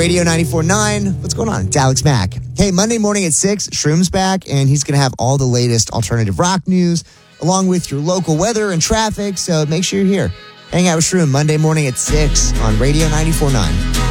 Radio 94.9. What's going on? It's Alex Mack. Hey, Monday morning at 6, Shroom's back, and he's going to have all the latest alternative rock news, along with your local weather and traffic, so make sure you're here. Hang out with Shroom Monday morning at 6 on Radio 94.9.